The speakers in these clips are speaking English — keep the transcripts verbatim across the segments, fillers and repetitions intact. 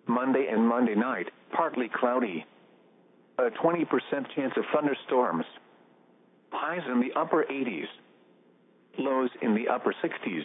Monday and Monday night, partly cloudy. A twenty percent chance of thunderstorms. Highs in the upper eighties. Lows in the upper sixties.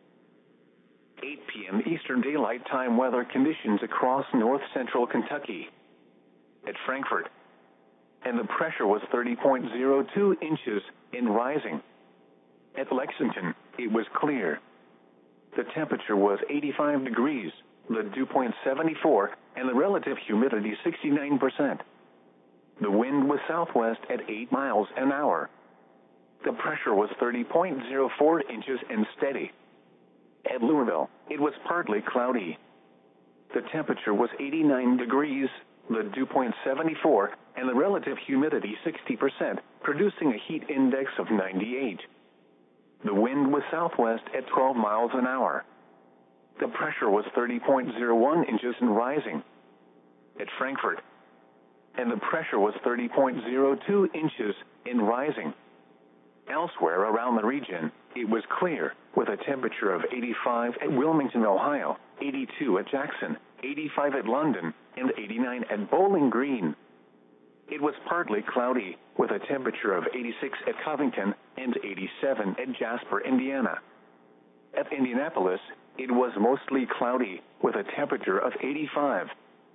eight p.m. Eastern Daylight Time weather conditions across north-central Kentucky. At Frankfort. And the pressure was thirty point zero two inches, and rising. At Lexington, it was clear. The temperature was eighty-five degrees, the dew point seventy-four, and the relative humidity sixty-nine percent. The wind was southwest at eight miles an hour. The pressure was thirty point zero four inches and steady. At Louisville, it was partly cloudy. The temperature was eighty-nine degrees, the dew point seventy-four, and the relative humidity sixty percent, producing a heat index of ninety-eight. The wind was southwest at twelve miles an hour. The pressure was thirty point zero one inches and rising. At Frankfort. And the pressure was thirty point zero two inches and rising. Elsewhere around the region, it was clear, with a temperature of eighty-five at Wilmington, Ohio, eighty-two at Jackson, eighty-five at London, and eighty-nine at Bowling Green. It was partly cloudy, with a temperature of eighty-six at Covington and eighty-seven at Jasper, Indiana. At Indianapolis, it was mostly cloudy, with a temperature of eighty-five.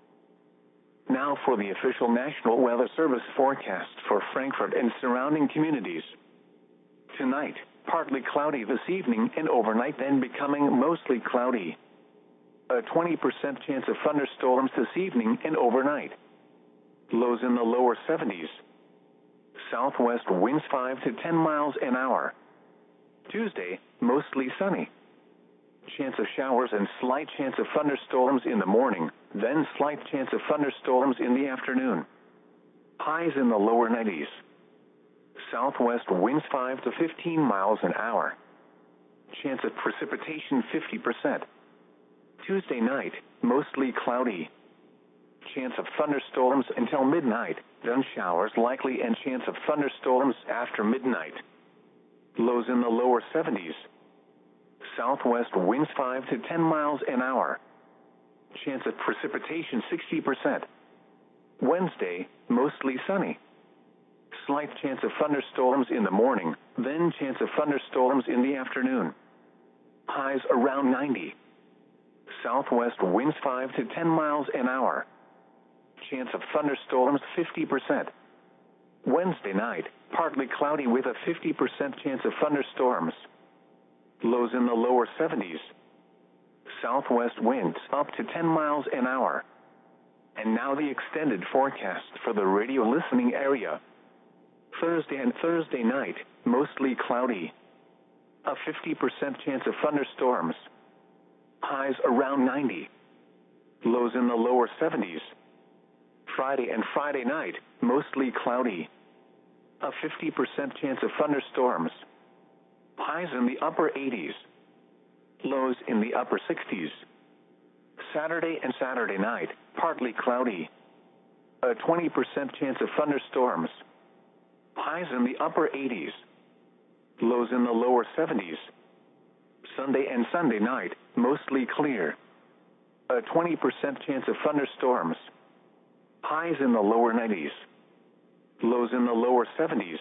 Now for the official National Weather Service forecast for Frankfort and surrounding communities. Tonight, partly cloudy this evening and overnight, then becoming mostly cloudy. A twenty percent chance of thunderstorms this evening and overnight. Lows in the lower seventies. Southwest winds five to ten miles an hour. Tuesday, mostly sunny. Chance of showers and slight chance of thunderstorms in the morning, then slight chance of thunderstorms in the afternoon. Highs in the lower nineties. Southwest winds five to fifteen miles an hour. Chance of precipitation fifty percent. Tuesday night, mostly cloudy. Chance of thunderstorms until midnight, then showers likely and chance of thunderstorms after midnight. Lows in the lower seventies. Southwest winds five to ten miles an hour. Chance of precipitation sixty percent. Wednesday, mostly sunny. Slight chance of thunderstorms in the morning, then chance of thunderstorms in the afternoon. Highs around ninety. Southwest winds five to ten miles an hour. Chance of thunderstorms fifty percent. Wednesday night, partly cloudy with a fifty percent chance of thunderstorms. Lows in the lower seventies. Southwest winds up to ten miles an hour. And now the extended forecast for the radio listening area. Thursday and Thursday night, mostly cloudy. A fifty percent chance of thunderstorms. Highs around ninety. Lows in the lower seventies. Friday and Friday night, mostly cloudy. A fifty percent chance of thunderstorms. Highs in the upper eighties. Lows in the upper sixties. Saturday and Saturday night, partly cloudy. A twenty percent chance of thunderstorms. Highs in the upper eighties. Lows in the lower seventies. Sunday and Sunday night, mostly clear. A twenty percent chance of thunderstorms. Highs in the lower nineties. Lows in the lower seventies.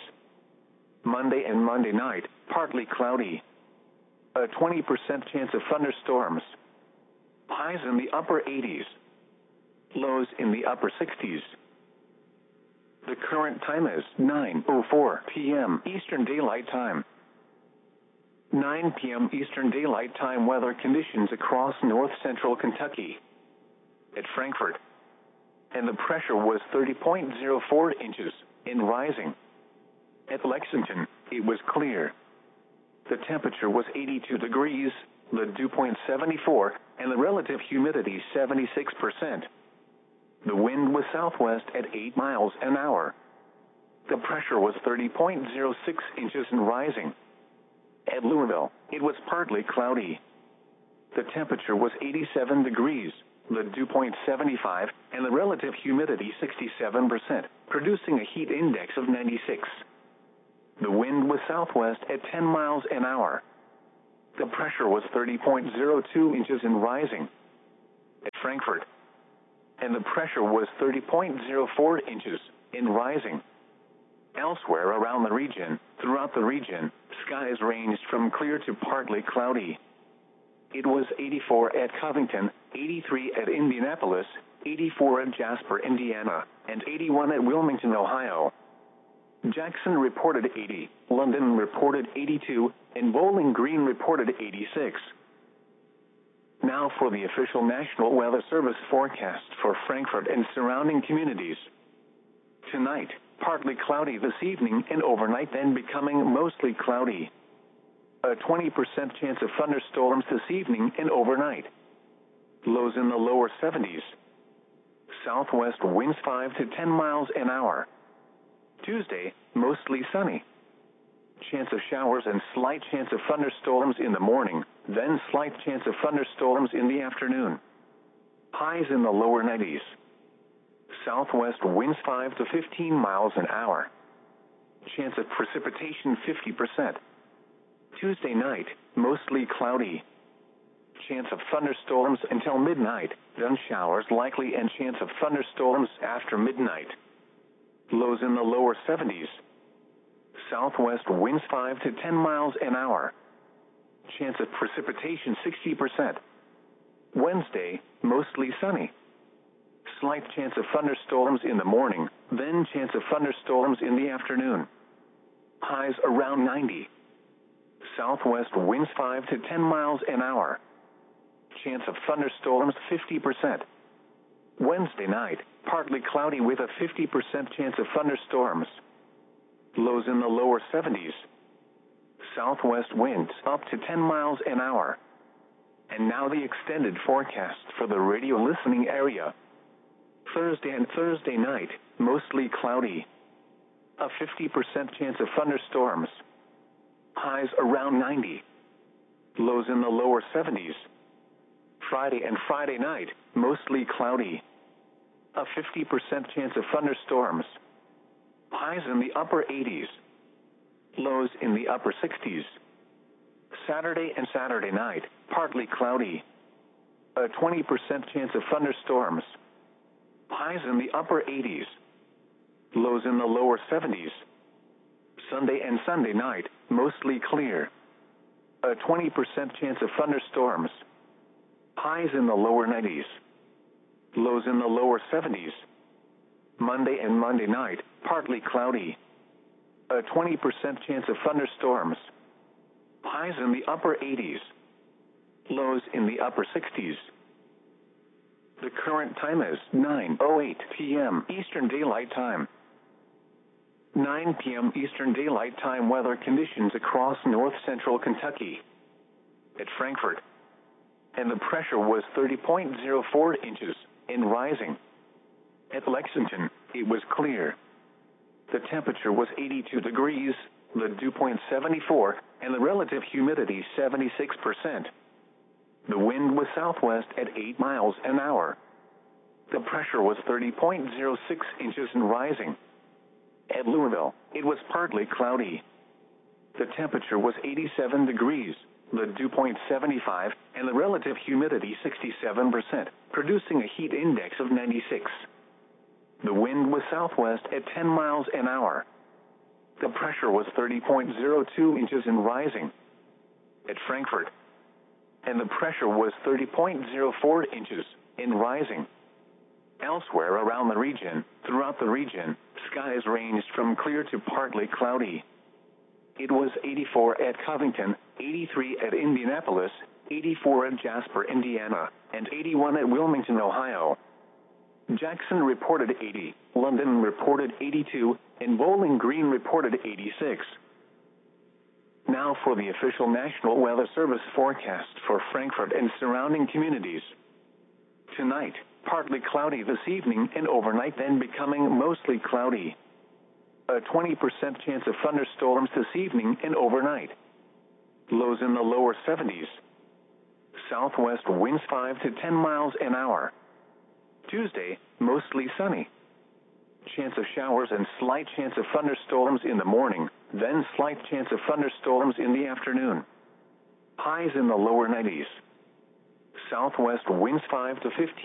Monday and Monday night, partly cloudy. A twenty percent chance of thunderstorms. Highs in the upper eighties. Lows in the upper sixties. The current time is nine oh four p.m. Eastern Daylight Time. nine p.m. Eastern Daylight Time weather conditions across north-central Kentucky. At Frankfort. And the pressure was thirty point zero four inches, and rising. At Lexington, it was clear. The temperature was eighty-two degrees, the dew point seventy-four, and the relative humidity seventy-six percent. The wind was southwest at eight miles an hour. The pressure was thirty point zero six inches and rising. At Louisville, it was partly cloudy. The temperature was eighty-seven degrees, the dew point seventy-five, and the relative humidity sixty-seven percent, producing a heat index of ninety-six. The wind was southwest at ten miles an hour. The pressure was thirty point zero two inches and rising. At Frankfort. and the pressure was thirty point zero four inches and rising. Elsewhere around the region, throughout the region, skies ranged from clear to partly cloudy. It was eighty-four at Covington, eighty-three at Indianapolis, eighty-four at Jasper, Indiana, and eighty-one at Wilmington, Ohio. Jackson reported eighty, London reported eighty-two, and Bowling Green reported eighty-six. Now for the official National Weather Service forecast for Frankfurt and surrounding communities. Tonight, partly cloudy this evening and overnight, then becoming mostly cloudy. A twenty percent chance of thunderstorms this evening and overnight. Lows in the lower seventies. Southwest winds five to ten miles an hour. Tuesday, mostly sunny. Chance of showers and slight chance of thunderstorms in the morning, then slight chance of thunderstorms in the afternoon. Highs in the lower nineties. Southwest winds five to fifteen miles an hour. Chance of precipitation fifty percent. Tuesday night, mostly cloudy. Chance of thunderstorms until midnight, then showers likely and chance of thunderstorms after midnight. Lows in the lower seventies. Southwest winds five to ten miles an hour. Chance of precipitation sixty percent. Wednesday, mostly sunny. Slight chance of thunderstorms in the morning, then chance of thunderstorms in the afternoon. Highs around ninety. Southwest winds five to ten miles an hour. Chance of thunderstorms fifty percent. Wednesday night, partly cloudy with a fifty percent chance of thunderstorms. Lows in the lower seventies. Southwest winds up to ten miles an hour. And now the extended forecast for the radio listening area. Thursday and Thursday night, mostly cloudy. A fifty percent chance of thunderstorms. Highs around ninety. Lows in the lower seventies. Friday and Friday night, mostly cloudy. A fifty percent chance of thunderstorms. Highs in the upper eighties. Lows in the upper sixties. Saturday and Saturday night, partly cloudy. A twenty percent chance of thunderstorms. Highs in the upper eighties. Lows in the lower seventies. Sunday and Sunday night, mostly clear. A twenty percent chance of thunderstorms. Highs in the lower nineties. Lows in the lower seventies. Monday and Monday night, partly cloudy. A twenty percent chance of thunderstorms. Highs in the upper eighties. Lows in the upper sixties. The current time is nine oh eight p m Eastern Daylight Time. nine p m Eastern Daylight Time weather conditions across north central Kentucky. At Frankfurt. And the pressure was thirty point zero four inches and rising. At Lexington, it was clear. The temperature was eighty-two degrees, the dew point seventy-four, and the relative humidity seventy-six percent. The wind was southwest at eight miles an hour. The pressure was thirty point zero six inches and rising. At Louisville, it was partly cloudy. The temperature was eighty-seven degrees, the dew point seventy-five, and the relative humidity sixty-seven percent, producing a heat index of ninety-six. The wind was southwest at ten miles an hour. The pressure was thirty point zero two inches and rising. At Frankfurt. And the pressure was thirty point zero four inches and rising. Elsewhere around the region, throughout the region, skies ranged from clear to partly cloudy. It was eighty-four at Covington, eighty-three at Indianapolis, eighty-four at Jasper, Indiana, and eighty-one at Wilmington, Ohio. Jackson reported eighty, London reported eighty-two, and Bowling Green reported eighty-six. Now for the official National Weather Service forecast for Frankfurt and surrounding communities. Tonight, partly cloudy this evening and overnight, then becoming mostly cloudy. A twenty percent chance of thunderstorms this evening and overnight. Lows in the lower seventies. Southwest winds five to ten miles an hour. Tuesday, mostly sunny. Chance of showers and slight chance of thunderstorms in the morning, then slight chance of thunderstorms in the afternoon. Highs in the lower nineties. Southwest winds five to fifteen